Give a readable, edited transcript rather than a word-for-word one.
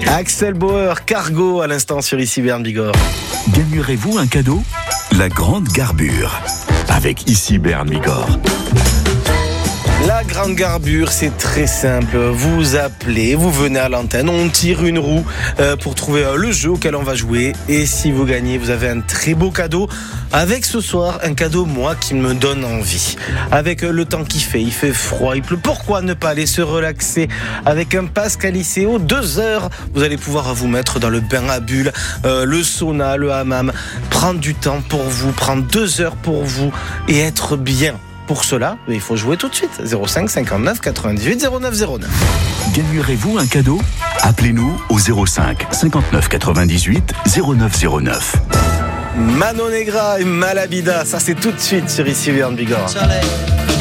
Axel Bauer, Cargo à l'instant sur Ici Berne Bigorre. Gagnerez-vous un cadeau ? La grande garbure avec Ici Berne Bigorre. La grande garbure, c'est très simple. Vous appelez, vous venez à l'antenne, on tire une roue pour trouver le jeu auquel on va jouer. Et si vous gagnez, vous avez un très beau cadeau. Avec ce soir, un cadeau, moi, qui me donne envie. Avec le temps qu'il fait, il fait froid, il pleut. Pourquoi ne pas aller se relaxer avec un Pascal Liceo 2 heures. Vous allez pouvoir vous mettre dans le bain à bulles, le sauna, le hammam. Prendre du temps pour vous, prendre 2 heures pour vous et être bien. Pour cela, il faut jouer tout de suite. 05 59 98 09 09. Gagnerez-vous un cadeau ? Appelez-nous au 05 59 98 09 09. Mano Negra et Malabida, ça c'est tout de suite sur Ici Berne Bigorre.